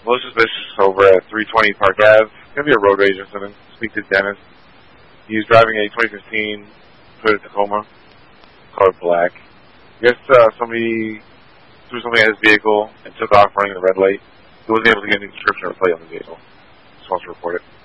most suspicious over at 320 Park Ave. It's going to be a road rage incident. Speak to Dennis. He's driving a 2015 Toyota Tacoma, colored black. I guess somebody threw something at his vehicle and took off running the red light. He wasn't able to get any description or plate on the vehicle. Just wants to report it.